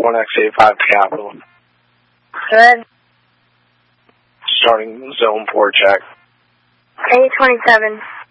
1X85 Capital. Good. Starting zone 4 check. 827.